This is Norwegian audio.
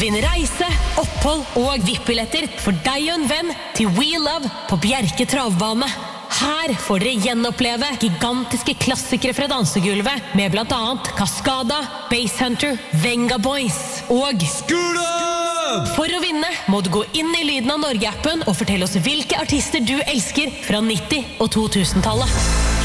Vinn reise, opphold og VIP-billetter for deg og en venn til We Love på Bjerke travbane. Her får dere gjenoppleve gigantiske klassikere fra dansegulvet med blant annet Cascada, Basshunter, Venga Boys og Skula! For å vinne må du gå inn i Lyden av Norge-appen og fortelle oss hvilke artister du elsker fra 90- og 2000-tallet.